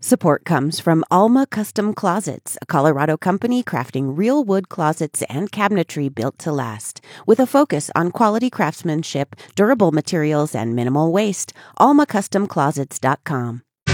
Support comes from Alma Custom Closets, a Colorado company crafting real wood closets and cabinetry built to last. With a focus on quality craftsmanship, durable materials, and minimal waste, almacustomclosets.com.